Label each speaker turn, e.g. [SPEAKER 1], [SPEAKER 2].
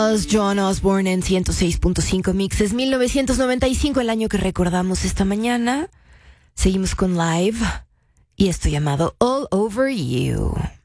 [SPEAKER 1] John Osborne en 106.5 Mixes, 1995, el año que recordamos esta mañana. Seguimos con Live y esto llamado All Over You.